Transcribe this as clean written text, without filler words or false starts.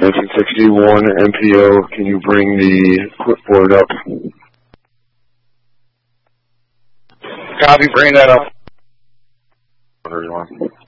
1961 MPO, can you bring the clipboard up? Copy, bring that up. Everyone.